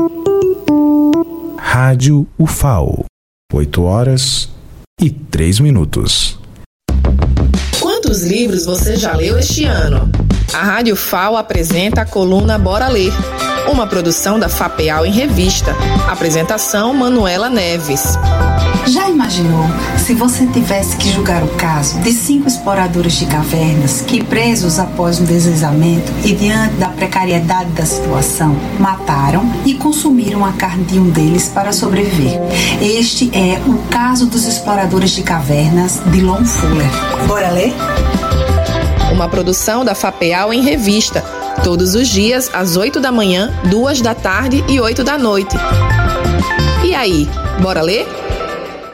Rádio UFAO, 8h03. Quantos livros você já leu este ano? A Rádio UFAO apresenta a coluna Bora Ler, uma produção da FAPEAL em Revista. Apresentação Manuela Neves. Já imaginou se você tivesse que julgar o caso de 5 exploradores de cavernas que, presos após um deslizamento e diante da precariedade da situação, mataram e consumiram a carne de um deles para sobreviver? Este é o caso dos exploradores de cavernas de Lon Fuller. Bora ler? Uma produção da FAPEAL em Revista. Todos os dias, às 8 da manhã, 2 da tarde e 8 da noite. E aí, bora ler?